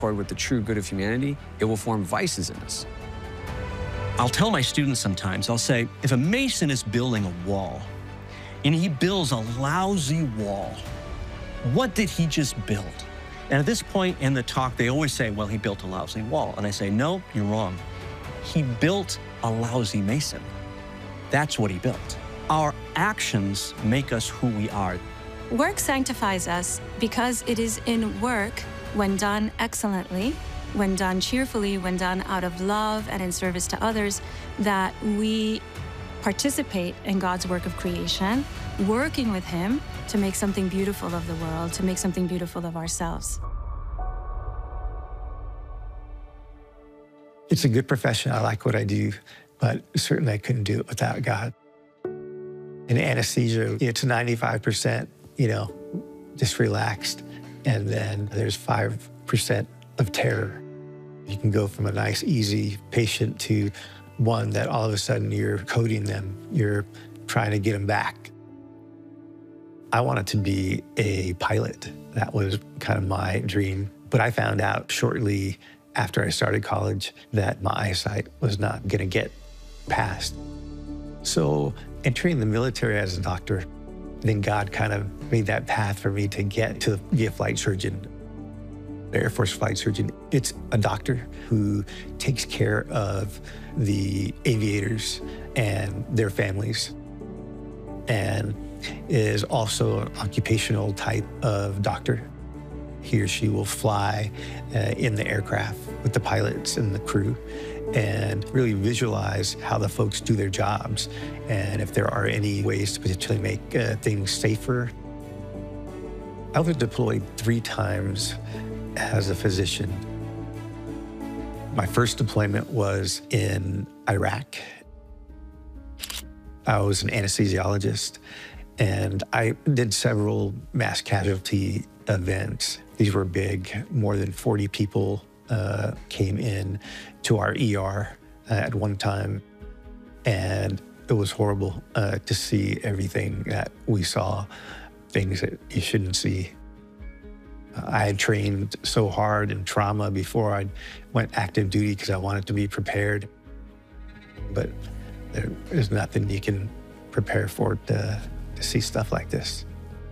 with the true good of humanity, it will form vices in us. I'll tell my students sometimes, I'll say, if a mason is building a wall and he builds a lousy wall, what did he just build? And at this point in the talk, they always say, well, he built a lousy wall. And I say, no, you're wrong. He built a lousy mason. That's what he built. Our actions make us who we are. Work sanctifies us because it is in work, when done excellently, when done cheerfully, when done out of love and in service to others, that we participate in God's work of creation, working with Him to make something beautiful of the world, to make something beautiful of ourselves. It's a good profession. I like what I do, but certainly I couldn't do it without God. In anesthesia, it's 95%, just relaxed. And then there's 5% of terror. You can go from a nice, easy patient to one that all of a sudden you're coding them. You're trying to get them back. I wanted to be a pilot. That was kind of my dream. But I found out shortly after I started college that my eyesight was not going to get past. So entering the military as a doctor, then God kind of made that path for me to get to be a flight surgeon. The Air Force flight surgeon, it's a doctor who takes care of the aviators and their families, and is also an occupational type of doctor. He or she will fly in the aircraft with the pilots and the crew and really visualize how the folks do their jobs and if there are any ways to potentially make things safer. I was deployed 3 times as a physician. My first deployment was in Iraq. I was an anesthesiologist, and I did several mass casualty events. These were big. More than 40 people came in to our ER at one time, and it was horrible to see everything that we saw, things that you shouldn't see. I had trained so hard in trauma before I went active duty because I wanted to be prepared. But there's nothing you can prepare for to see stuff like this.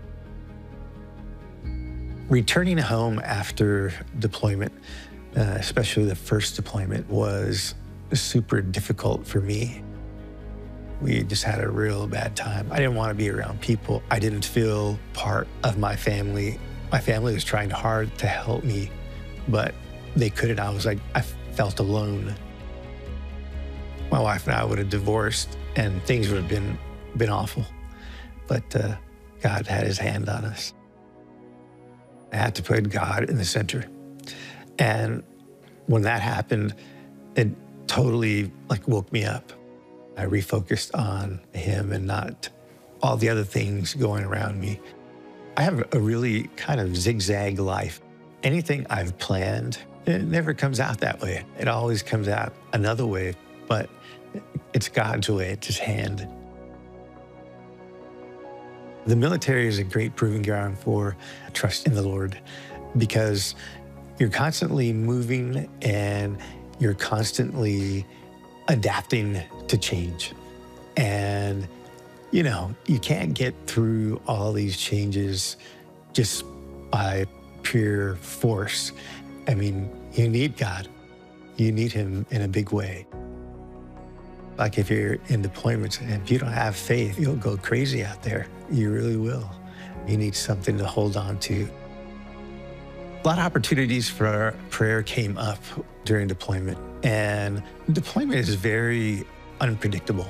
Returning home after deployment, especially the first deployment, was super difficult for me. We just had a real bad time. I didn't want to be around people. I didn't feel part of my family. My family was trying hard to help me, but they couldn't. I felt alone. My wife and I would have divorced and things would have been awful, but God had His hand on us. I had to put God in the center. And when that happened, it totally woke me up. I refocused on Him and not all the other things going around me. I have a really kind of zigzag life. Anything I've planned, it never comes out that way. It always comes out another way, but it's God's way, it's His hand. The military is a great proving ground for trust in the Lord because you're constantly moving and you're constantly adapting to change. And you can't get through all these changes just by pure force. I mean, you need God. You need Him in a big way. Like if you're in deployments and if you don't have faith, you'll go crazy out there. You really will. You need something to hold on to. A lot of opportunities for prayer came up during deployment, and deployment is very unpredictable.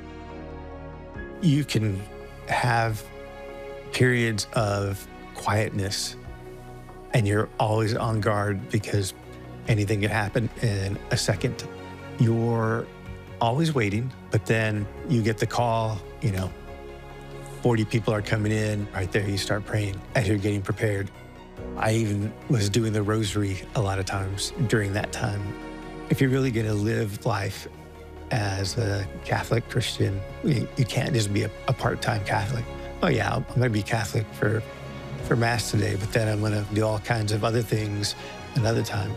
You can have periods of quietness and you're always on guard because anything can happen in a second. You're always waiting, but then you get the call, 40 people are coming in. Right there, you start praying as you're getting prepared. I even was doing the rosary a lot of times during that time. If you're really going to live life as a Catholic Christian, you can't just be a part-time Catholic. Oh yeah, I'm going to be Catholic for Mass today, but then I'm going to do all kinds of other things another time.